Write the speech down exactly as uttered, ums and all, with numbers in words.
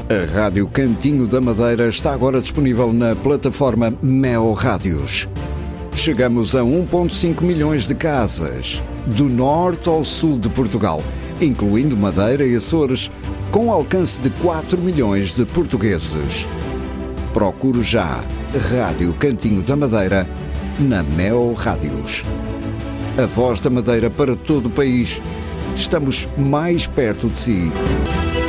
A Rádio Cantinho da Madeira está agora disponível na plataforma Mel Rádios. Chegamos a um vírgula cinco milhões de casas, do norte ao sul de Portugal, incluindo Madeira e Açores, com alcance de quatro milhões de portugueses. Procure já Rádio Cantinho da Madeira na Mel Rádios. A voz da Madeira para todo o país. Estamos mais perto de si.